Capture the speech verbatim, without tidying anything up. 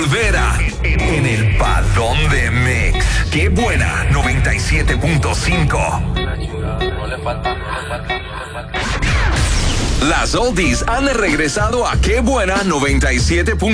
Vera en el Padrón de Mix. Qué buena, noventa y siete punto cinco. Las oldies han regresado a Qué buena, noventa y siete punto cinco.